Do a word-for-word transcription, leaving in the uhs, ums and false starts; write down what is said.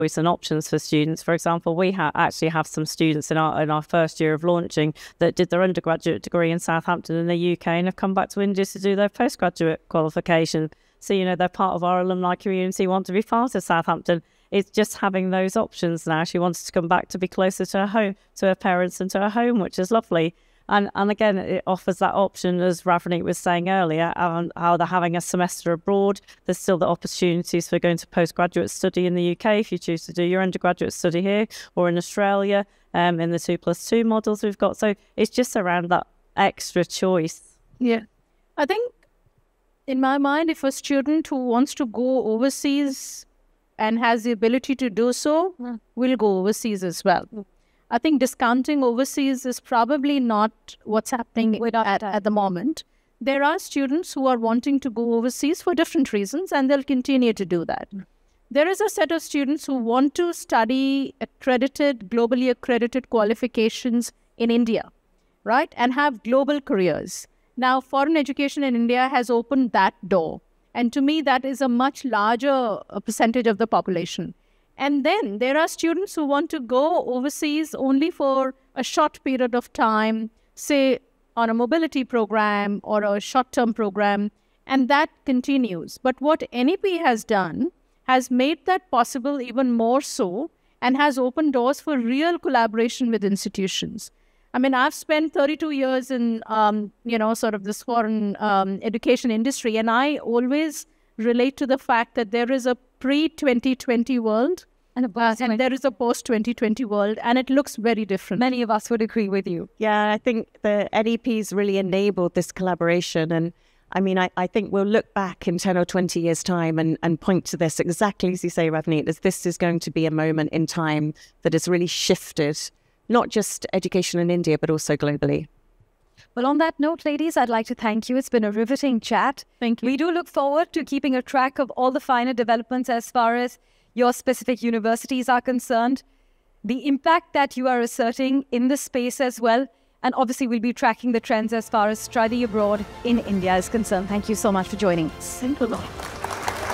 choice and options for students. For example, we ha actually have some students in our in our first year of launching that did their undergraduate degree in Southampton in the U K and have come back to India to do their postgraduate qualification. So, you know, they're part of our alumni community, want to be part of Southampton. It's just having those options now. She wants to come back to be closer to her home, to her parents and to her home, which is lovely. And, and again, it offers that option, as Ravneet was saying earlier, um, how they're having a semester abroad. There's still the opportunities for going to postgraduate study in the U K if you choose to do your undergraduate study here, or in Australia, um, in the two plus two models we've got. So it's just around that extra choice. Yeah. I think, in my mind, if a student who wants to go overseas and has the ability to do so, mm. will go overseas as well. Mm. I think discounting overseas is probably not what's happening at, at the moment. There are students who are wanting to go overseas for different reasons, and they'll continue to do that. Mm. There is a set of students who want to study accredited, globally accredited qualifications in India, right, and have global careers. Now, foreign education in India has opened that door. And to me, that is a much larger percentage of the population. And then there are students who want to go overseas only for a short period of time, say on a mobility program or a short-term program, and that continues. But what N E P has done has made that possible even more so, and has opened doors for real collaboration with institutions. I mean, I've spent thirty-two years in, um, you know, sort of this foreign um, education industry, and I always relate to the fact that there is a pre twenty twenty world and, a and there is a post twenty twenty world, and it looks very different. Many of us would agree with you. Yeah, I think the N E P's really enabled this collaboration. And I mean, I, I think we'll look back in ten or twenty years' time and, and point to this exactly as you say, Ravneet, as this is going to be a moment in time that has really shifted not just education in India, but also globally. Well, on that note, ladies, I'd like to thank you. It's been a riveting chat. Thank you. We do look forward to keeping a track of all the finer developments as far as your specific universities are concerned, the impact that you are asserting in the space as well, and obviously we'll be tracking the trends as far as study abroad in India is concerned. Thank you so much for joining us. Thank you.